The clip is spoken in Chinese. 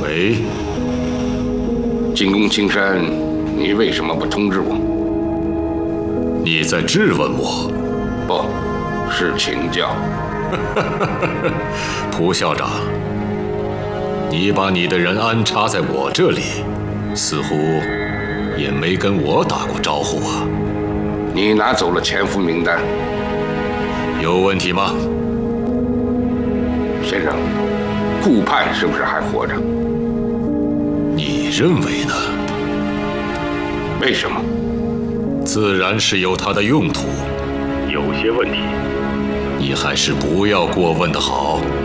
喂， 进攻青山，你为什么不通知我？ 你在质问我？ 不，是请教。 蒲校长，你把你的人安插在我这里，似乎也没跟我打过招呼啊。 你拿走了潜伏名单， 有问题吗？ 先生，顾盼是不是还活着？ 你认为呢？ 为什么？ 自然是有它的用途。有些问题，你还是不要过问的好。